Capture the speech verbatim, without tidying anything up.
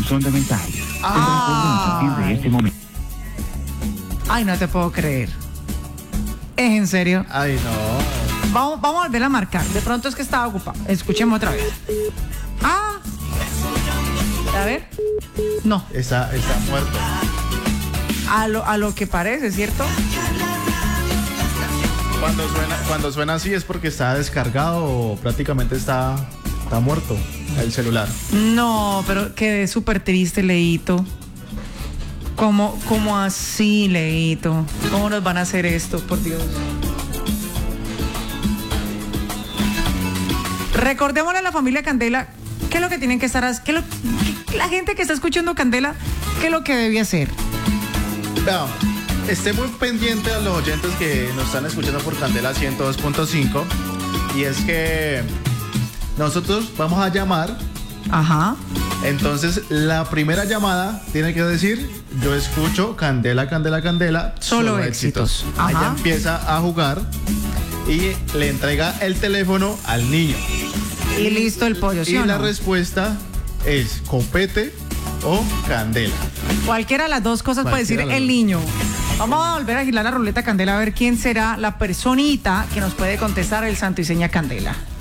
mental. Ah. A partir de este momento. Ay, no te puedo creer. ¿Es en serio? Ay, no. Vamos, vamos a volver a marcar. De pronto es que estaba ocupado. Escuchemos otra vez. Ah. A ver. No. Está, está muerto. A lo, a lo que parece, ¿cierto? Cuando suena, cuando suena así es porque está descargado o prácticamente está, está muerto el celular. No, pero quedé súper triste, Leito. ¿Cómo, ¿Cómo así, Leito? ¿Cómo nos van a hacer esto, por Dios? Recordémosle a la familia Candela qué es lo que tienen que estar haciendo. La gente que está escuchando Candela, ¿qué es lo que debe hacer? No, esté muy pendiente a los oyentes que nos están escuchando por Candela ciento dos punto cinco. Y es que nosotros vamos a llamar. Ajá. Entonces, la primera llamada tiene que decir: yo escucho Candela, Candela, Candela, Solo, solo éxitos. éxitos. Ajá. Ella empieza a jugar y le entrega el teléfono al niño. Y listo el pollo, ¿sí Y o la no? respuesta es copete o candela. Cualquiera de las dos cosas puede decir Cualquiera de el las niño. Vamos a volver a girar la ruleta Candela a ver quién será la personita que nos puede contestar el santo y seña Candela.